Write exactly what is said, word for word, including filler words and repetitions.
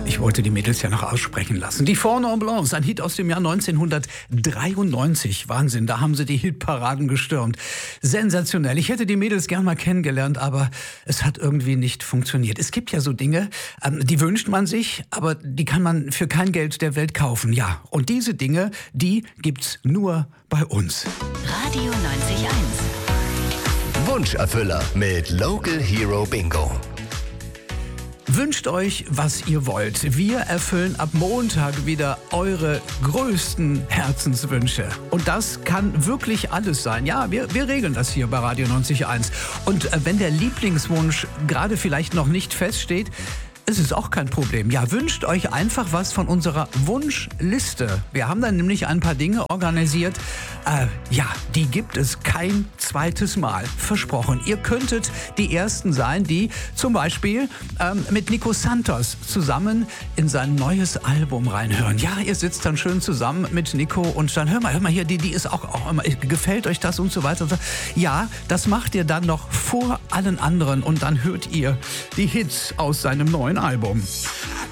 Ich wollte die Mädels ja noch aussprechen lassen. Die Four Non Blondes, ein Hit aus dem Jahr neunzehnhundertdreiundneunzig. Wahnsinn, da haben sie die Hitparaden gestürmt. Sensationell. Ich hätte die Mädels gern mal kennengelernt, aber es hat irgendwie nicht funktioniert. Es gibt ja so Dinge, die wünscht man sich, aber die kann man für kein Geld der Welt kaufen. Ja, und diese Dinge, die gibt's nur bei uns. Radio neunzig Komma eins. Wunscherfüller mit Local Hero Bingo. Wünscht euch, was ihr wollt. Wir erfüllen ab Montag wieder eure größten Herzenswünsche. Und das kann wirklich alles sein. Ja, wir, wir regeln das hier bei Radio neunzig Komma eins. Und äh, wenn der Lieblingswunsch gerade vielleicht noch nicht feststeht, es ist auch kein Problem. Ja, wünscht euch einfach was von unserer Wunschliste. Wir haben dann nämlich ein paar Dinge organisiert. Äh, ja, die gibt es kein zweites Mal. Versprochen. Ihr könntet die Ersten sein, die zum Beispiel ähm, mit Nico Santos zusammen in sein neues Album reinhören. Ja, ihr sitzt dann schön zusammen mit Nico und dann hör mal, hör mal hier, die, die ist auch, auch immer, gefällt euch das und so weiter. Ja, das macht ihr dann noch vor allen anderen und dann hört ihr die Hits aus seinem neuen Album.